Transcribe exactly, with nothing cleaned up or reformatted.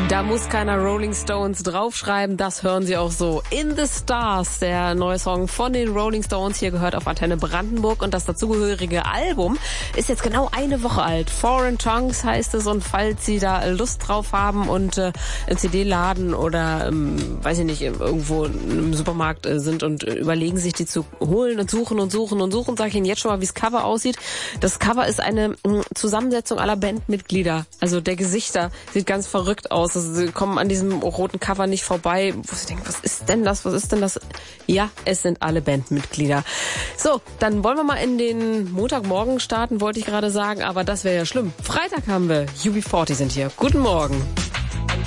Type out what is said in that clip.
Da muss keiner Rolling Stones draufschreiben, das hören Sie auch so. In the Stars, der neue Song von den Rolling Stones, hier gehört auf Antenne Brandenburg, und das dazugehörige Album ist jetzt genau eine Woche alt. Foreign Tongues heißt es, und falls Sie da Lust drauf haben und äh, im C D-Laden oder, ähm, weiß ich nicht, irgendwo im Supermarkt äh, sind und äh, überlegen, sich die zu holen und suchen und suchen und suchen, sage ich Ihnen jetzt schon mal, wie das Cover aussieht. Das Cover ist eine mh, Zusammensetzung aller Bandmitglieder, also der Gesichter sieht ganz verrückt aus. Also sie kommen an diesem roten Cover nicht vorbei, wo sie denken, was ist denn das, was ist denn das? Ja, es sind alle Bandmitglieder. So, dann wollen wir mal in den Montagmorgen starten, wollte ich gerade sagen, aber das wäre ja schlimm. Freitag haben wir, U B vierzig sind hier. Guten Morgen.